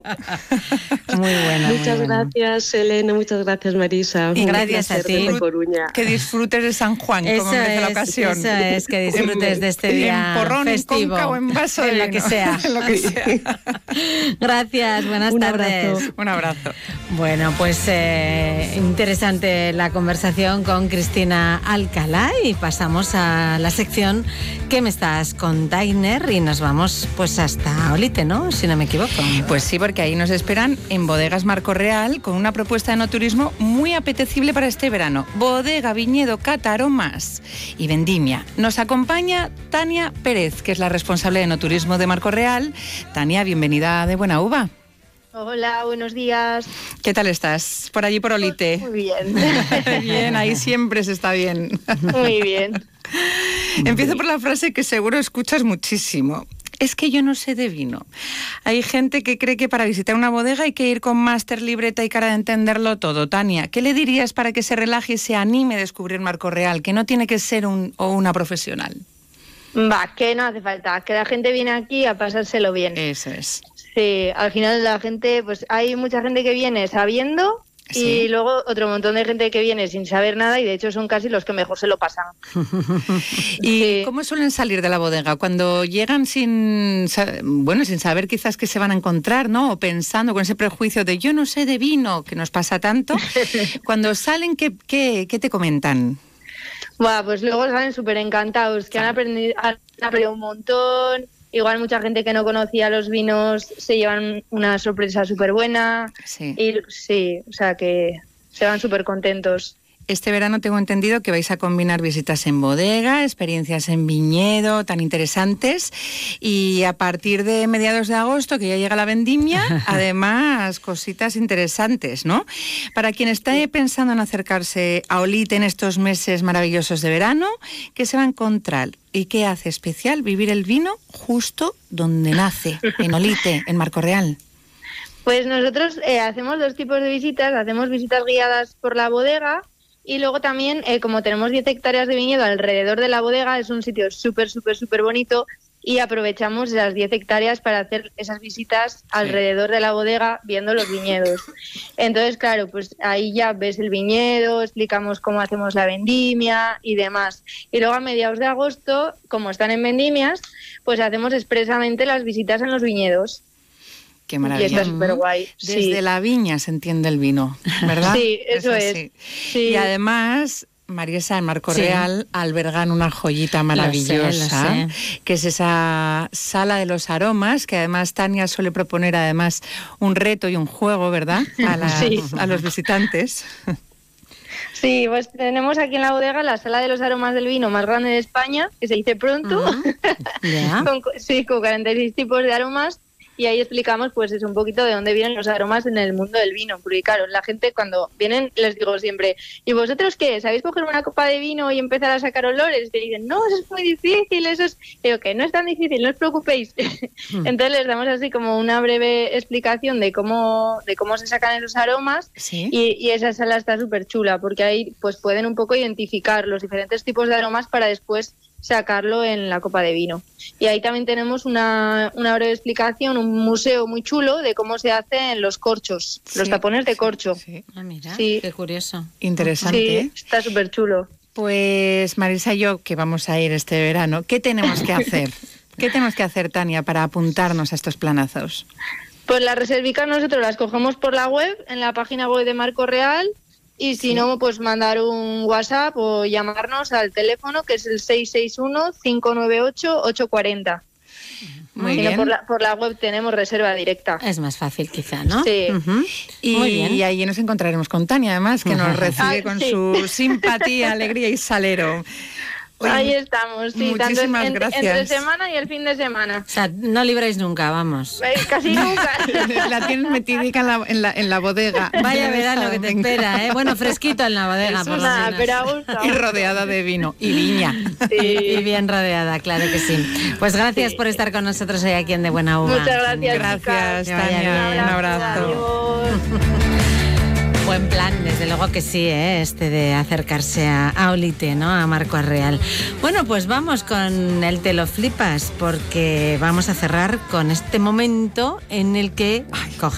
Muy buena. Muchas gracias, Elena, muchas gracias, Marisa. Y gracias a ti. Que disfrutes de San Juan, como merece la ocasión. Eso es, que disfrutes de este día en porrón, festivo. En conca o en vaso de en lo vino. que sea. En lo que sea. Gracias, buenas tardes. Un abrazo. Bueno, pues interesante la conversación con Cristina Alcalá y pasamos a la sección ¿Qué me estás con Dainer? Y nos vamos pues hasta Olite, ¿no? Si no me equivoco. Pues sí, porque ahí nos esperan en Bodegas Marco Real con una propuesta de enoturismo muy apetecible para este verano. Bodega, viñedo, cata, aromas y vendimia. Nos acompaña Tania Pérez, que es la responsable de enoturismo de Marco Real. Tania, bienvenida de Buena Uva. Hola, buenos días. ¿Qué tal estás? Por allí, por Olite. Muy bien. Bien, ahí siempre se está bien. Muy bien. Empiezo por la frase que seguro escuchas muchísimo. Es que yo no sé de vino. Hay gente que cree que para visitar una bodega hay que ir con máster, libreta y cara de entenderlo todo. Tania, ¿qué le dirías para que se relaje y se anime a descubrir Marco Real? Que no tiene que ser una profesional. Que no hace falta. Que la gente viene aquí a pasárselo bien. Eso es. Sí, al final la gente, pues hay mucha gente que viene sabiendo y luego otro montón de gente que viene sin saber nada y de hecho son casi los que mejor se lo pasan. ¿Y cómo suelen salir de la bodega? Cuando llegan sin saber quizás qué se van a encontrar, ¿no? O pensando con ese prejuicio de yo no sé de vino, que nos pasa tanto. Cuando salen, ¿qué te comentan? Pues luego salen súper encantados, que han aprendido un montón. Igual mucha gente que no conocía los vinos se llevan una sorpresa súper buena. Sí. Y sí, o sea que se van súper contentos. Este verano tengo entendido que vais a combinar visitas en bodega, experiencias en viñedo tan interesantes y a partir de mediados de agosto, que ya llega la vendimia, además cositas interesantes, ¿no? Para quien esté pensando en acercarse a Olite en estos meses maravillosos de verano, ¿qué se va a encontrar? ¿Y qué hace especial vivir el vino justo donde nace, en Olite, en Marco Real? Pues nosotros hacemos dos tipos de visitas, hacemos visitas guiadas por la bodega. Y luego también, como tenemos 10 hectáreas de viñedo alrededor de la bodega, es un sitio súper bonito y aprovechamos esas 10 hectáreas para hacer esas visitas alrededor de la bodega viendo los viñedos. Entonces, claro, pues ahí ya ves el viñedo, explicamos cómo hacemos la vendimia y demás. Y luego a mediados de agosto, como están en vendimias, pues hacemos expresamente las visitas en los viñedos. Qué maravilla. Y está súper guay. Desde la viña se entiende el vino, ¿verdad? Sí, eso es. Sí. Y además, Mariesa, en Marco Real albergan una joyita maravillosa, que es esa sala de los aromas, que además Tania suele proponer además un reto y un juego, ¿verdad? A los visitantes. Sí, pues tenemos aquí en la bodega la sala de los aromas del vino más grande de España, que se dice pronto, con 46 tipos de aromas. Y ahí explicamos pues es un poquito de dónde vienen los aromas en el mundo del vino. Porque claro, la gente cuando vienen les digo siempre, ¿y vosotros qué? ¿Sabéis coger una copa de vino y empezar a sacar olores? Y dicen, no, eso es muy difícil, Digo que no es tan difícil, no os preocupéis. Entonces les damos así como una breve explicación de cómo se sacan esos aromas. ¿Sí? Y esa sala está súper chula porque ahí pues pueden un poco identificar los diferentes tipos de aromas para después sacarlo en la copa de vino. Y ahí también tenemos una breve explicación, un museo muy chulo de cómo se hacen los corchos, los tapones de corcho. Sí. Mira, qué curioso. Interesante. Sí, está súper chulo. Pues Marisa y yo, que vamos a ir este verano, ¿qué tenemos que hacer? ¿Qué tenemos que hacer, Tania, para apuntarnos a estos planazos? Pues las reservicas nosotros las cogemos por la web, en la página web de Marco Real. Y si no, pues mandar un WhatsApp o llamarnos al teléfono que es el 661-598-840. Muy bien. Por la web tenemos reserva directa. Es más fácil quizá, ¿no? Sí. Muy bien. Y ahí nos encontraremos con Tania, además, que nos recibe con su simpatía, alegría y salero. Oye, ahí estamos, sí, tanto gracias. entre semana y el fin de semana. O sea, no libráis nunca, vamos. Casi nunca. La tienes metidica en la bodega. Vaya verano que te espera, ¿eh? Bueno, fresquito en la bodega, por lo menos. Pero a gusto. Y rodeada de vino y viña. Sí. Y bien rodeada, claro que sí. Pues gracias por estar con nosotros hoy aquí en De Buena Uva. Muchas gracias. Gracias, Que vaya Tania. bien. Un abrazo. Adiós. Buen plan, desde luego que sí, de acercarse a Olite, ¿no? A Marco Real. Bueno, pues vamos con el Te lo flipas, porque vamos a cerrar con este momento en el que